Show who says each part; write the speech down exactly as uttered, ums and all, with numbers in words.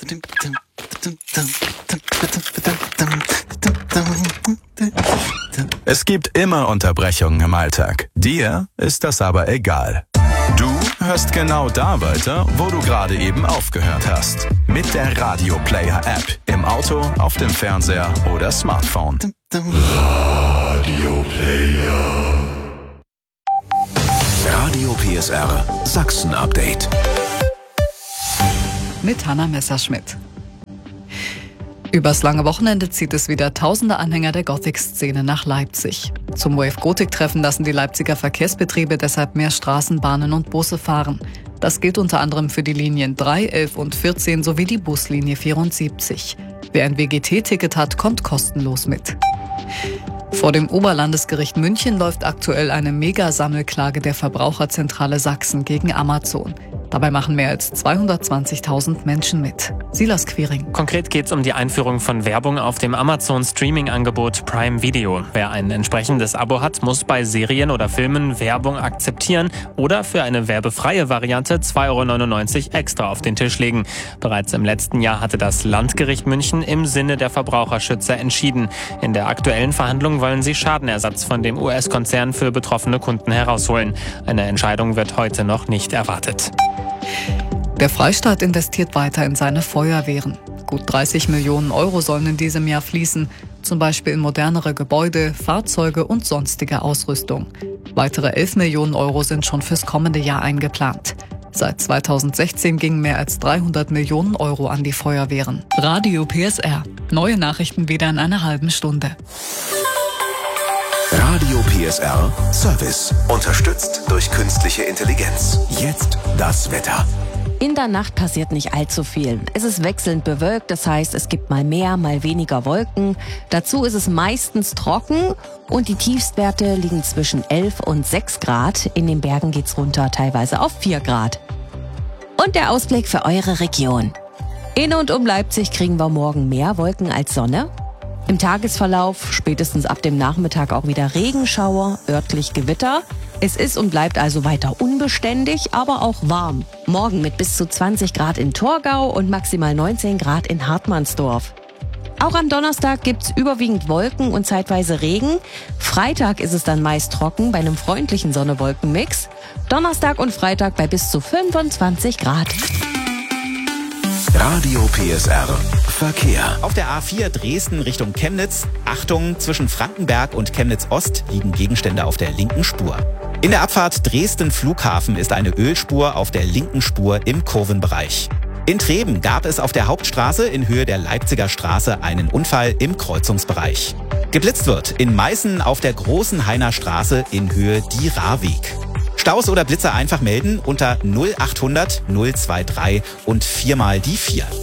Speaker 1: Es gibt immer Unterbrechungen im Alltag. Dir ist das aber egal. Du hörst genau da weiter, wo du gerade eben aufgehört hast. Mit der Radio Player App. Im Auto, auf dem Fernseher oder Smartphone.
Speaker 2: Radio Player. Radio P S R Sachsen Update.
Speaker 3: Mit Hanna Messerschmidt. Übers lange Wochenende zieht es wieder tausende Anhänger der Gothic-Szene nach Leipzig. Zum Wave Gothic-Treffen lassen die Leipziger Verkehrsbetriebe deshalb mehr Straßenbahnen und Busse fahren. Das gilt unter anderem für die Linien drei, elf und vierzehn sowie die Buslinie vierundsiebzig. Wer ein W G T-Ticket hat, kommt kostenlos mit. Vor dem Oberlandesgericht München läuft aktuell eine Mega-Sammelklage der Verbraucherzentrale Sachsen gegen Amazon. Dabei machen mehr als zweihundertzwanzigtausend Menschen mit. Silas Quiring.
Speaker 4: Konkret geht es um die Einführung von Werbung auf dem Amazon-Streaming-Angebot Prime Video. Wer ein entsprechendes Abo hat, muss bei Serien oder Filmen Werbung akzeptieren oder für eine werbefreie Variante zwei Euro neunundneunzig extra auf den Tisch legen. Bereits im letzten Jahr hatte das Landgericht München im Sinne der Verbraucherschützer entschieden. In der aktuellen Verhandlung wollen sie Schadenersatz von dem U S-Konzern für betroffene Kunden herausholen. Eine Entscheidung wird heute noch nicht erwartet.
Speaker 3: Der Freistaat investiert weiter in seine Feuerwehren. Gut dreißig Millionen Euro sollen in diesem Jahr fließen, zum Beispiel in modernere Gebäude, Fahrzeuge und sonstige Ausrüstung. Weitere elf Millionen Euro sind schon fürs kommende Jahr eingeplant. Seit zweitausendsechzehn gingen mehr als dreihundert Millionen Euro an die Feuerwehren. Radio P S R. Neue Nachrichten wieder in einer halben Stunde.
Speaker 2: Radio P S R Service. Unterstützt durch künstliche Intelligenz. Jetzt das Wetter.
Speaker 5: In der Nacht passiert nicht allzu viel. Es ist wechselnd bewölkt, das heißt, es gibt mal mehr, mal weniger Wolken. Dazu ist es meistens trocken und die Tiefstwerte liegen zwischen elf und sechs Grad. In den Bergen geht's runter, teilweise auf vier Grad. Und der Ausblick für eure Region. In und um Leipzig kriegen wir morgen mehr Wolken als Sonne. Im Tagesverlauf spätestens ab dem Nachmittag auch wieder Regenschauer, örtlich Gewitter. Es ist und bleibt also weiter unbeständig, aber auch warm. Morgen mit bis zu zwanzig Grad in Torgau und maximal neunzehn Grad in Hartmannsdorf. Auch am Donnerstag gibt's überwiegend Wolken und zeitweise Regen. Freitag ist es dann meist trocken bei einem freundlichen Sonne-Wolken-Mix. Donnerstag und Freitag bei bis zu fünfundzwanzig Grad.
Speaker 2: Radio P S R Verkehr.
Speaker 6: Auf der A vier Dresden Richtung Chemnitz. Achtung, zwischen Frankenberg und Chemnitz Ost liegen Gegenstände auf der linken Spur. In der Abfahrt Dresden Flughafen ist eine Ölspur auf der linken Spur im Kurvenbereich. In Treben gab es auf der Hauptstraße in Höhe der Leipziger Straße einen Unfall im Kreuzungsbereich. Geblitzt wird in Meißen auf der Großen Hainer Straße in Höhe die Rahrweg. Staus oder Blitzer einfach melden unter null achthundert null drei drei und viermal die vier.